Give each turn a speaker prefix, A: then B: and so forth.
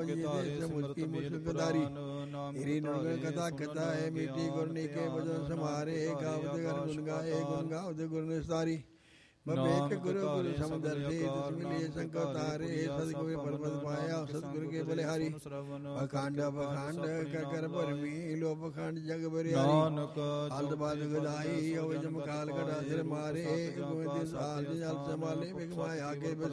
A: ਮੁਸਕੀ ਮੁਸਕਦਾਰੀ ਹੀਰੀ ਨੁਰਗ ਕਥਾ ਕਥਾ ਹੈ ਮੀਠੀ ਗੁਰਨੀ ਕੇ ਵਜਨ ਸਮਾਰੇ ਗਾਵਦ ਗਰ ਗੁਣ ਗਾਏ ਗੁਣ ਗਾਵਦ ਗੁਰ ਨਿਸਤਾਰੀ ਬਬੇਕ ਗੁਰੂ ਗੁਰੂ ਸਮਦਰਦੇ ਤਿਸ ਮਿਲੇ ਸੰਕਟ ਤਾਰੇ ਸਤਿਗੁਰੂ ਪਰਮਤ ਪਾਇਆ ਸਤਿਗੁਰੂ ਕੇ ਬਲਿਹਾਰੀ ਅਖੰਡ ਬਖੰਡ ਕਰ ਕਰ ਭਰਮੀ ਲੋ ਬਖੰਡ ਜਗ ਬਰਿਆਰੀ ਨਾਨਕ ਹਲਦ ਬਾਦ ਗਦਾਈ ਹੋਵੇ ਜਮ ਕਾਲ ਕੜਾ ਸਿਰ ਮਾਰੇ ਗੋਬਿੰਦ ਸਾਲ ਜਲ ਸੰਭਾਲੇ ਬਿਗ ਮਾਇਆ ਆਗੇ